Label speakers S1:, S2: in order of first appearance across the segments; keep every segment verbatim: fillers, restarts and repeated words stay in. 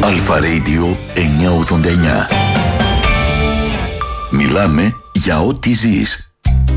S1: Αλφα Radio εννιακόσια ογδόντα εννιά. Μιλάμε για ό,τι ζεις.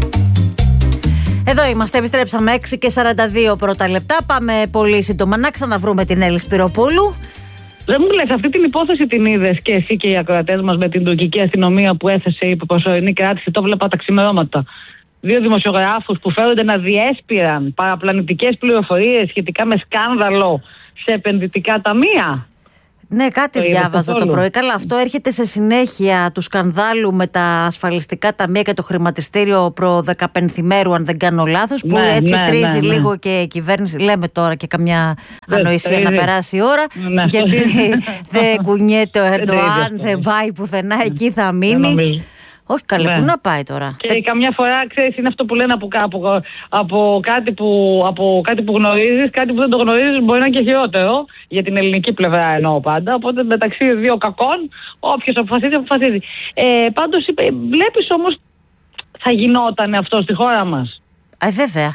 S2: Εδώ είμαστε, επιστρέψαμε έξι και σαράντα δύο πρώτα λεπτά. Πάμε πολύ σύντομα να ξαναβρούμε την Έλλη Σπυροπούλου.
S3: Δεν μου λες, αυτή την υπόθεση την είδες και εσύ και οι ακροατές μας με την τουρκική αστυνομία που έθεσε η προσωρινή κράτηση? Το βλέπα τα ξημερώματα. Δύο δημοσιογράφους που φέρονται να διέσπηραν παραπλανητικές πληροφορίες σχετικά με σκάνδαλο σε επενδυτικά ταμεία.
S2: Ναι, κάτι
S3: το
S2: διάβαζα το πρωί. Καλά, αυτό έρχεται σε συνέχεια του σκανδάλου με τα ασφαλιστικά ταμεία και το χρηματιστήριο προ δεκαπενθημέρου, αν δεν κάνω λάθος, που
S3: ναι,
S2: έτσι
S3: ναι,
S2: τρίζει
S3: ναι, ναι.
S2: λίγο και η κυβέρνηση. Λέμε τώρα και καμιά
S3: δεν
S2: ανοησία
S3: τρίζει.
S2: Να περάσει η ώρα.
S3: Ναι.
S2: Γιατί δεν κουνιέται ο Ερντοάν,
S3: δεν,
S2: δεν πάει πουθενά, εκεί θα μείνει. Όχι καλέ,
S3: ναι.
S2: Πού να πάει τώρα?
S3: Και Τε... καμιά φορά, ξέρεις, είναι αυτό που λένε από, από, από, κάτι που, από κάτι που γνωρίζεις, κάτι που δεν το γνωρίζεις μπορεί να είναι και χειρότερο. Για την ελληνική πλευρά εννοώ πάντα. Οπότε μεταξύ δύο κακών, όποιος αποφασίζει, αποφασίζει. Ε, πάντως, βλέπεις όμως, θα γινόταν αυτό στη χώρα μας?
S2: Ε, βέβαια.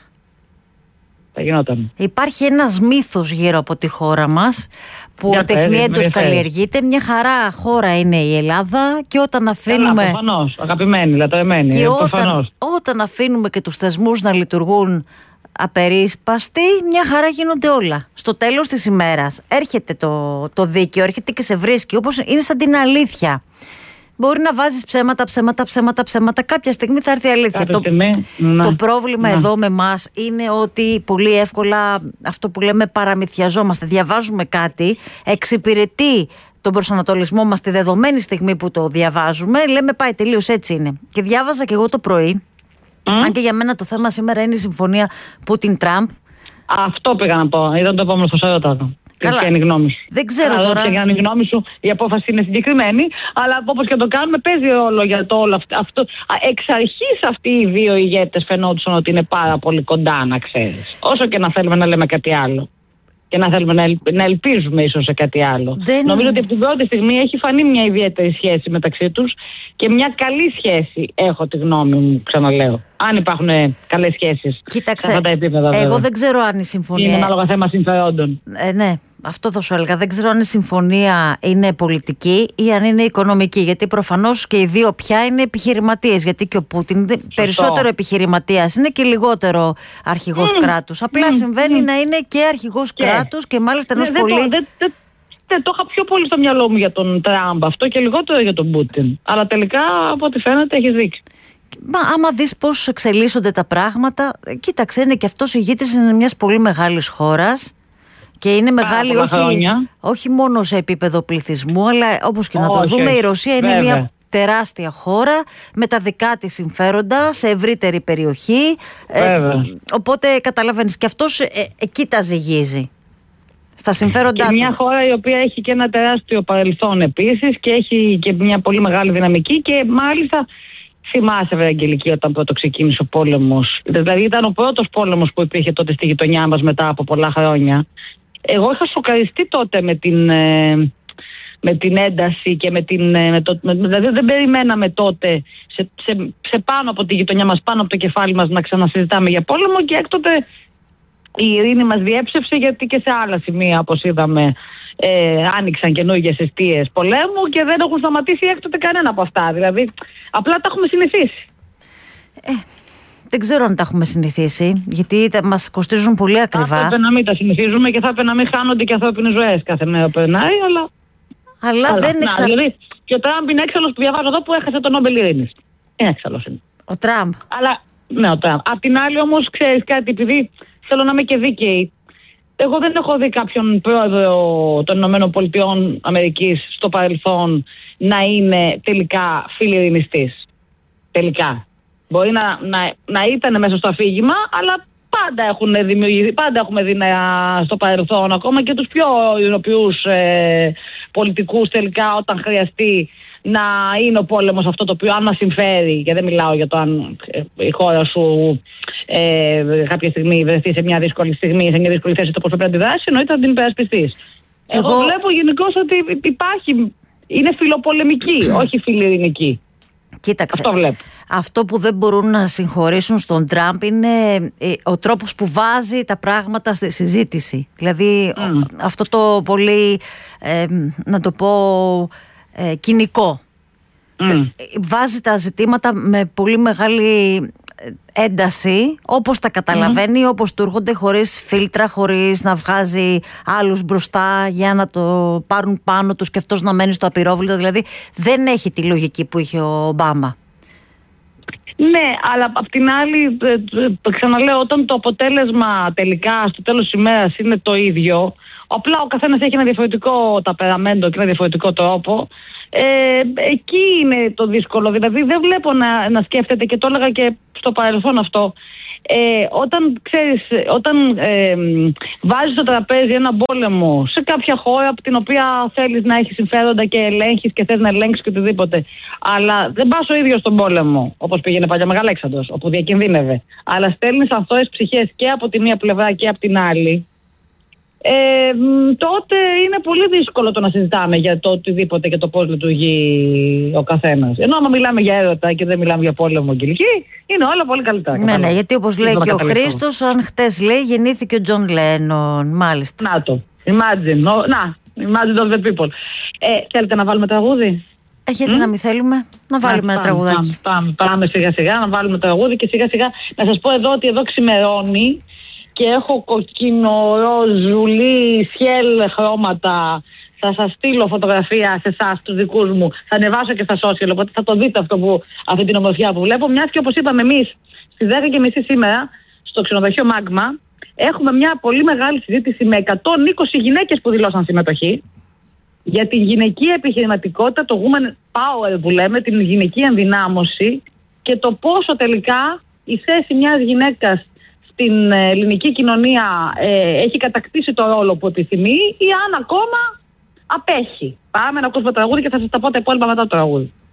S3: Θα γινόταν.
S2: Υπάρχει ένας μύθος γύρω από τη χώρα μας που τεχνιέντος καλλιεργείται. Μια χαρά χώρα είναι η Ελλάδα και όταν αφήνουμε.
S3: Καλά, προφανώς, αγαπημένη, λατρεμένη.
S2: Και
S3: όταν,
S2: όταν αφήνουμε και τους θεσμούς να λειτουργούν απερίσπαστοι, μια χαρά γίνονται όλα. Στο τέλος της ημέρας έρχεται το, το δίκαιο, έρχεται και σε βρίσκει, όπως είναι σαν την αλήθεια. Μπορεί να βάζεις ψέματα, ψέματα, ψέματα, ψέματα. Κάποια στιγμή θα έρθει η αλήθεια. Το, το πρόβλημα
S3: να.
S2: εδώ με εμάς είναι ότι πολύ εύκολα αυτό που λέμε παραμυθιαζόμαστε. Διαβάζουμε κάτι, εξυπηρετεί τον προσανατολισμό μας τη δεδομένη στιγμή που το διαβάζουμε. Λέμε πάει τελείως, έτσι είναι. Και διάβαζα και εγώ το πρωί, mm. αν και για μένα το θέμα σήμερα είναι η συμφωνία Πούτιν-Τραμπ.
S3: Αυτό πήγα να πω. Ήταν το επόμενο στο σαράντα. Καλά. Ποια είναι η γνώμη σου?
S2: Δεν ξέρω
S3: αλλά
S2: τώρα.
S3: Ποια είναι η γνώμη σου, η απόφαση είναι συγκεκριμένη, αλλά όπως και το κάνουμε, παίζει ρόλο για το όλο αυτό. αυτό. Εξ αρχής αυτοί οι δύο ηγέτες φαινόντουσαν ότι είναι πάρα πολύ κοντά, να ξέρεις. Όσο και να θέλουμε να λέμε κάτι άλλο. Και να θέλουμε να, ελ, να ελπίζουμε ίσως σε κάτι άλλο.
S2: Δεν...
S3: Νομίζω ότι από την πρώτη στιγμή έχει φανεί μια ιδιαίτερη σχέση μεταξύ τους και μια καλή σχέση, έχω τη γνώμη μου, ξαναλέω. Αν υπάρχουν καλές σχέσεις.
S2: Κοίταξε,
S3: σε αυτά τα επίπεδα,
S2: εγώ
S3: βέβαια.
S2: δεν ξέρω αν η συμφωνία.
S3: Είναι ανάλογα θέμα συμφερόντων.
S2: Ε, ναι, αυτό θα σου έλεγα. Δεν ξέρω αν η συμφωνία είναι πολιτική ή αν είναι οικονομική. Γιατί προφανώς και οι δύο πια είναι επιχειρηματίες. Γιατί και ο Πούτιν Σωστό. περισσότερο επιχειρηματίας είναι και λιγότερο αρχηγός mm. κράτους. Απλά mm. συμβαίνει mm. να είναι και αρχηγός και. κράτους και μάλιστα ενός
S3: ναι,
S2: πολύ.
S3: Δεν δε, δε, δε, το είχα πιο πολύ στο μυαλό μου για τον Τραμπ αυτό και λιγότερο για τον Πούτιν. Αλλά τελικά, από ό,τι φαίνεται, έχει δείξει.
S2: Μα άμα δεις πώς εξελίσσονται τα πράγματα, κοίταξε, είναι και αυτός ο ηγέτης είναι μιας πολύ μεγάλης χώρας και είναι μεγάλη όχι, όχι μόνο σε επίπεδο πληθυσμού, αλλά όπως και να όχι, το δούμε, η Ρωσία είναι βέβαια. μια τεράστια χώρα με τα δικά της συμφέροντα σε ευρύτερη περιοχή. Ε, οπότε καταλαβαίνεις, και αυτός ε, εκεί τα ζυγίζει. Στα συμφέροντά
S3: και μια χώρα η οποία έχει και ένα τεράστιο παρελθόν επίσης και έχει και μια πολύ μεγάλη δυναμική και μάλιστα. Θυμάσαι, Ευαγγελική, όταν πρώτο ξεκίνησε ο πόλεμος. Δηλαδή, ήταν ο πρώτος πόλεμος που υπήρχε τότε στη γειτονιά μας μετά από πολλά χρόνια. Εγώ είχα σοκαριστεί τότε με την, με την ένταση και με την. Με το, με, δηλαδή, δεν περιμέναμε τότε σε, σε, σε πάνω από τη γειτονιά μας, πάνω από το κεφάλι μας, να ξανασυζητάμε για πόλεμο και έκτοτε η ειρήνη μας διέψευσε, γιατί και σε άλλα σημεία, όπως είδαμε, ε, άνοιξαν καινούργιες αιστείες πολέμου και δεν έχουν σταματήσει έκτοτε κανένα από αυτά. Δηλαδή, απλά τα έχουμε συνηθίσει.
S2: Ε, δεν ξέρω αν τα έχουμε συνηθίσει, γιατί μας κοστίζουν πολύ ακριβά.
S3: Θα έπρεπε να μην τα συνηθίζουμε και θα έπρεπε να μην χάνονται και ανθρώπινες ζωές κάθε μέρα που περνάει, αλλά.
S2: Αλλά, αλλά δεν εξα...
S3: δηλαδή, και ο Τραμπ είναι έξαλλος που διαβάζω εδώ που έχασε τον Νόμπελ Ειρήνης. Είναι έξαλλος. Είναι.
S2: Ο Τραμπ.
S3: Αλλά, ναι, ο Τραμπ. Απ' την άλλη όμως, ξέρεις κάτι, επειδή θέλω να είμαι και δίκαιη. Εγώ δεν έχω δει κάποιον πρόεδρο των Ηνωμένων Πολιτειών Αμερικής στο παρελθόν να είναι τελικά φιλιρινιστής. Τελικά. Μπορεί να, να, να ήταν μέσα στο αφήγημα, αλλά πάντα, έχουν δημιουργηθεί, πάντα έχουμε δει να, στο παρελθόν ακόμα και τους πιο ειρηνοποιούς ε, πολιτικούς τελικά όταν χρειαστεί να είναι ο πόλεμος αυτό το οποίο αν μας συμφέρει, και δεν μιλάω για το αν ε, η χώρα σου ε, κάποια στιγμή βρεθεί σε μια δύσκολη στιγμή, σε μια δύσκολη θέση, το πώς θα πρέπει να αντιδράσεις, εννοείται να την υπερασπιστείς. Εγώ... Εγώ βλέπω γενικώς ότι υπάρχει, είναι φιλοπολεμική, όχι φιλιρηνική.
S2: Κοίταξε.
S3: Αυτό βλέπω.
S2: αυτό που δεν μπορούν να συγχωρήσουν στον Τραμπ είναι ο τρόπος που βάζει τα πράγματα στη συζήτηση. Δηλαδή mm. αυτό το πολύ, ε, να το πω, ε, κοινικό. Mm. Βάζει τα ζητήματα με πολύ μεγάλη ένταση, όπως τα καταλαβαίνει, mm. όπως του έρχονται, χωρίς φίλτρα, χωρίς να βγάζει άλλους μπροστά για να το πάρουν πάνω τους και αυτός να μένει στο απειρόβλητο. Δηλαδή δεν έχει τη λογική που είχε ο Ομπάμα.
S3: Ναι, αλλά απ' την άλλη, ξαναλέω, όταν το αποτέλεσμα τελικά στο τέλος της ημέρας είναι το ίδιο, απλά ο καθένας έχει ένα διαφορετικό ταπεραμέντο και ένα διαφορετικό τρόπο, ε, εκεί είναι το δύσκολο. Δηλαδή δεν βλέπω να, να σκέφτεται, και το έλεγα και στο παρελθόν αυτό, ε, όταν ξέρεις, όταν ε, βάζεις στο τραπέζι ένα πόλεμο σε κάποια χώρα από την οποία θέλεις να έχεις συμφέροντα και ελέγχεις και θες να ελέγξεις και οτιδήποτε, αλλά δεν πας ο ίδιος στον πόλεμο όπως πήγαινε παλιά Μεγαλέξανδρος, όπου διακινδύνευε, αλλά στέλνεις αθώες ψυχές και από τη μία πλευρά και από την άλλη, Ε, τότε είναι πολύ δύσκολο το να συζητάμε για το οτιδήποτε και το πώς λειτουργεί ο καθένας. Ενώ άμα μιλάμε για έρωτα και δεν μιλάμε για πόλεμο αγγελική, είναι όλα πολύ καλύτερα.
S2: Ναι, ναι, γιατί όπως λέει και ο Χρήστος, αν χτες λέει γεννήθηκε ο Τζον Λένον, μάλιστα.
S3: Να το, imagine, να, imagine of the people. Ε, θέλετε να βάλουμε τραγούδι?
S2: Ε, γιατί mm? να μην θέλουμε, να βάλουμε να, ένα πάμε, τραγουδάκι.
S3: Πάμε, πάμε, πάμε σιγά σιγά να βάλουμε τραγούδι και σιγά σιγά να σας πω εδώ ότι εδώ ξημερώνει και έχω κοκκίνο, ροζουλί, σιέλ χρώματα. Θα σας στείλω φωτογραφία σε εσάς, τους δικούς μου. Θα ανεβάσω και στα social, οπότε θα το δείτε αυτό που, αυτή την ομορφιά που βλέπω. Μιας και όπως είπαμε εμείς στις δέκα και μισή σήμερα στο ξενοδοχείο Μάγμα, έχουμε μια πολύ μεγάλη συζήτηση με εκατόν είκοσι γυναίκες που δηλώσαν συμμετοχή για την γυναικεία επιχειρηματικότητα, το woman power που λέμε, την γυναικεία ενδυνάμωση και το πόσο τελικά η θέση μιας γυναίκας στην ελληνική κοινωνία ε, έχει κατακτήσει το ρόλο που επιθυμεί ή αν ακόμα απέχει. Πάμε να ακούσουμε το τραγούδι και θα σας τα πω τα υπόλοιπα μετά το τραγούδι.